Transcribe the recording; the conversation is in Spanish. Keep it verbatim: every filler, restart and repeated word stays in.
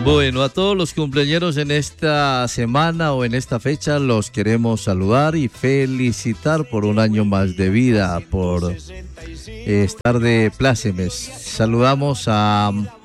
Bueno, a todos los cumpleañeros en esta semana o en esta fecha los queremos saludar y felicitar por un año más de vida, por estar de plácemes. Saludamos a